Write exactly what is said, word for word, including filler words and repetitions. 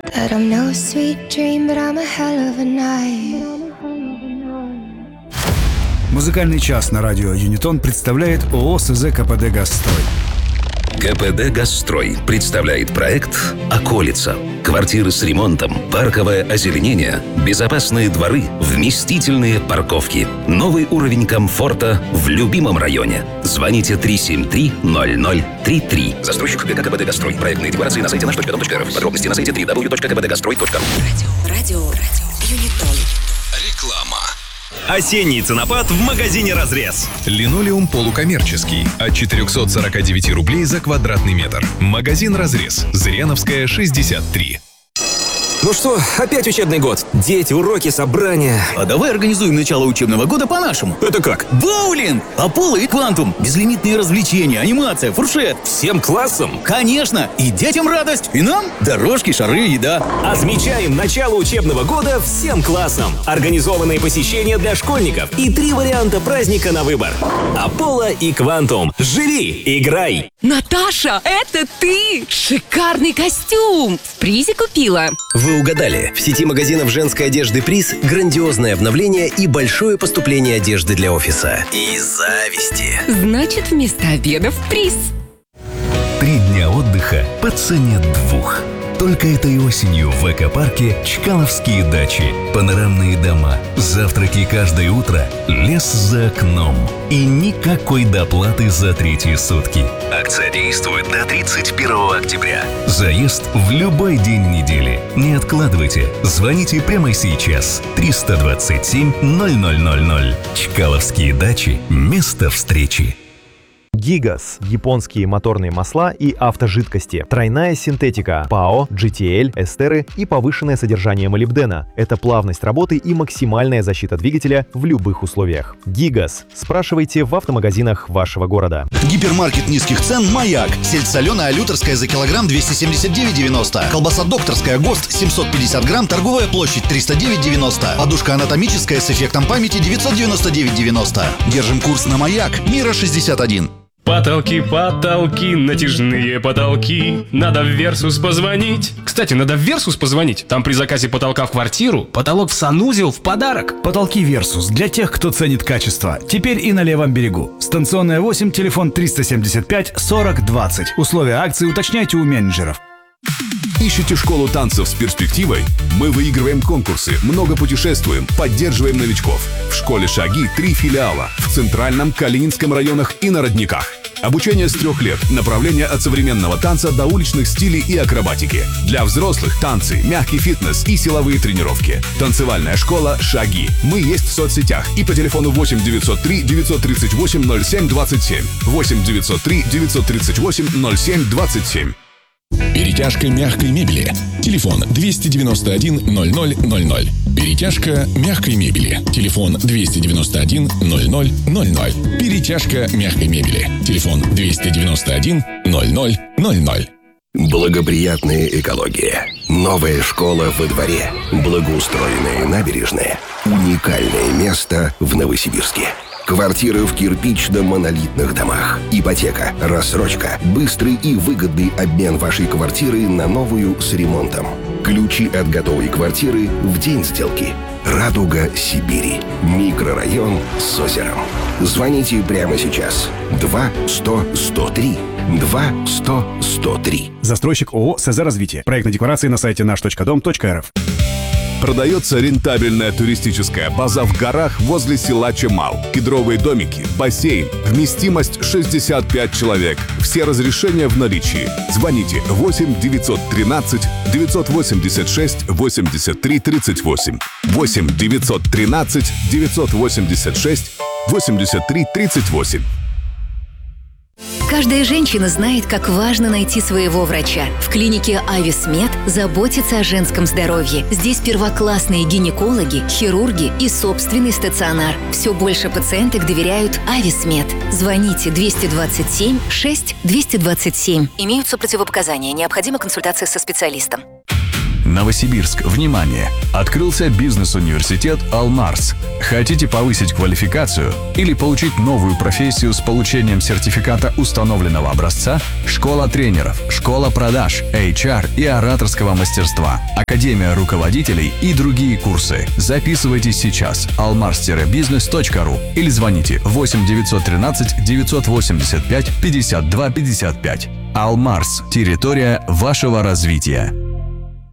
That I'm no sweet dream, but I'm a hell of a night. Музыкальный час на радио Юнитон представляет ООО СЗ КПД «Газстрой». КПД «Газстрой» представляет проект «Околица». Квартиры с ремонтом, парковое озеленение, безопасные дворы, вместительные парковки. Новый уровень комфорта в любимом районе. Звоните три семь три ноль ноль три три. Застройщик ГК КПД «Газстрой». Проектные декларации на сайте наш точка дом точка рф. Подробности на сайте дабл ю дабл ю дабл ю точка кэ пэ дэ газстрой точка ру. Радио, радио, радио, Юнитон. Реклама. Осенний ценопад в магазине «Разрез». Линолеум полукоммерческий от четыреста сорок девять рублей за квадратный метр. Магазин «Разрез». Зыряновская, шестьдесят три. Ну что, опять учебный год. Дети, уроки, собрания. А давай организуем начало учебного года по-нашему. Это как? Боулинг, Аполло и Квантум. Безлимитные развлечения, анимация, фуршет. Всем классом? Конечно. И детям радость, и нам дорожки, шары, еда. Отмечаем начало учебного года всем классом. Организованные посещения для школьников и три варианта праздника на выбор. Аполло и Квантум. Живи, играй. Наташа, это ты! Шикарный костюм! В призе купила. Вы угадали. В сети магазинов женской одежды «Приз» грандиозное обновление и большое поступление одежды для офиса. И зависти. Значит, вместо обеда в приз. Три дня отдыха по цене двух. Только этой осенью в экопарке Чкаловские дачи. Панорамные дома, завтраки каждое утро, лес за окном. И никакой доплаты за третьи сутки. Акция действует до тридцать первого октября. Заезд в любой день недели. Не откладывайте. Звоните прямо сейчас. триста двадцать семь ноль ноль ноль ноль. Чкаловские дачи. Место встречи. Гигаз – японские моторные масла и автожидкости, тройная синтетика, ПАО, джи ти эль, эстеры и повышенное содержание молибдена. Это плавность работы и максимальная защита двигателя в любых условиях. Гигаз. Спрашивайте в автомагазинах вашего города. Гипермаркет низких цен «Маяк». Сельдь соленая лютерская за килограмм двести семьдесят девять девяносто. Колбаса докторская ГОСТ семьсот пятьдесят грамм, торговая площадь триста девять девяносто. Подушка анатомическая с эффектом памяти девятьсот девяносто девять девяносто. Держим курс на «Маяк». Мира шестьдесят один. Потолки, потолки, натяжные потолки. Надо в Версус позвонить. Кстати, надо в Версус позвонить. Там при заказе потолка в квартиру потолок в санузел в подарок. Потолки Версус для тех, кто ценит качество. Теперь и на левом берегу. Станционная восемь, телефон триста семьдесят пять сорок двадцать. Условия акции уточняйте у менеджеров. Ищете школу танцев с перспективой? Мы выигрываем конкурсы, много путешествуем, поддерживаем новичков. В школе «Шаги» три филиала в Центральном, Калининском районах и на Родниках. Обучение с трех лет, направление от современного танца до уличных стилей и акробатики. Для взрослых танцы, мягкий фитнес и силовые тренировки. Танцевальная школа «Шаги». Мы есть в соцсетях и по телефону восемь девятьсот три девятьсот тридцать восемь ноль семь двадцать семь. восемь девятьсот три девятьсот тридцать восемь ноль семь двадцать семь. Перетяжка мягкой мебели. Телефон двести девяносто один ноль ноль ноль ноль. Перетяжка мягкой мебели. Телефон двести девяносто один ноль ноль ноль ноль. Перетяжка мягкой мебели. Телефон двести девяносто один ноль ноль ноль ноль. Благоприятная экология. Новая школа во дворе. Благоустроенные набережные. Уникальное место в Новосибирске. Квартиры в кирпично-монолитных домах. Ипотека, рассрочка, быстрый и выгодный обмен вашей квартиры на новую с ремонтом. Ключи от готовой квартиры в день сделки. Радуга Сибири. Микрорайон с озером. Звоните прямо сейчас. два сто сто три. два сто сто три. Застройщик ООО СЗ «Развитие». Проектная декларация на сайте наш точка дом точка рф. Продается рентабельная туристическая база в горах возле села Чемал. Кедровые домики, бассейн, вместимость шестьдесят пять человек. Все разрешения в наличии. Звоните восемь девятьсот тринадцать девятьсот восемьдесят шесть восемьдесят три тридцать восемь. восемь девятьсот тринадцать девятьсот восемьдесят шесть восемьдесят три тридцать восемь. Каждая женщина знает, как важно найти своего врача. В клинике «Ависмед» заботятся о женском здоровье. Здесь первоклассные гинекологи, хирурги и собственный стационар. Все больше пациенток доверяют «Ависмед». Звоните двести двадцать семь шесть двести двадцать семь. Имеются противопоказания. Необходима консультация со специалистом. Новосибирск, внимание! Открылся бизнес-университет «Алмарс». Хотите повысить квалификацию или получить новую профессию с получением сертификата установленного образца? Школа тренеров, школа продаж, эйч ар и ораторского мастерства, академия руководителей и другие курсы. Записывайтесь сейчас. алмарс бизнес точка ру или звоните восемь девятьсот тринадцать девятьсот восемьдесят пять пятьдесят два пятьдесят пять. «Алмарс» – территория вашего развития.